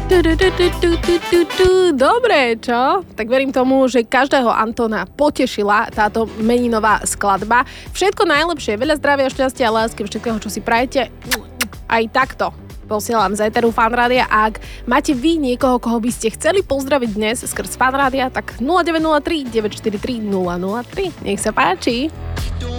Dobre, čo? Tak verím tomu, že každého Antona potešila táto meninová skladba. Všetko najlepšie, veľa zdravia, šťastia a lásky, všetkého, čo si prajete. Aj takto posielam z éteru Fanrádia. Ak máte vy niekoho, koho by ste chceli pozdraviť dnes skrz Fanrádia, tak 0903 943 003. Nech sa páči.